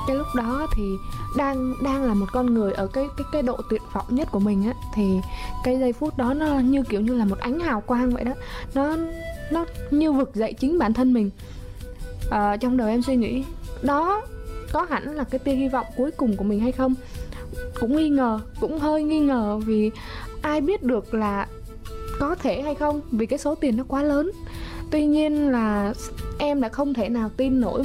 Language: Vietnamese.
cái lúc đó thì đang là một con người ở cái độ tuyệt vọng nhất của mình á, thì cái giây phút đó nó như kiểu như là một ánh hào quang vậy đó. Nó như vực dậy chính bản thân mình. Trong đầu em suy nghĩ đó có hẳn là cái tia hy vọng cuối cùng của mình hay không. Cũng nghi ngờ, cũng hơi nghi ngờ, vì ai biết được là có thể hay không, vì cái số tiền nó quá lớn. Tuy nhiên là em đã không thể nào tin nổi